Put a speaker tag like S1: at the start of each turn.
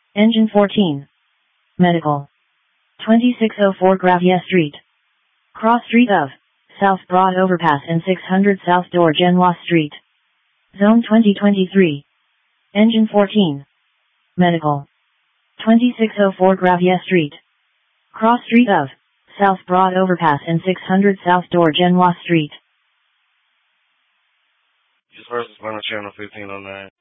S1: Engine 14. Medical. 2604 Gravia Street. Cross Street of South Broad Overpass and 600 South Door Genoa Street. Zone 2023. Engine 14. Medical. 2604 Gravia Street. Cross Street of South Broad Overpass and 600 South Door Genoa Street.
S2: This versus Final Channel 1509.